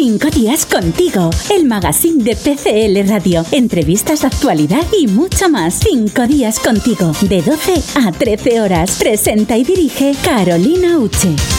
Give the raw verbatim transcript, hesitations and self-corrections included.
Cinco días contigo, el magazine de P C L Radio. Entrevistas de actualidad y mucho más. Cinco días contigo, de doce a trece horas. Presenta y dirige Carolina Uche.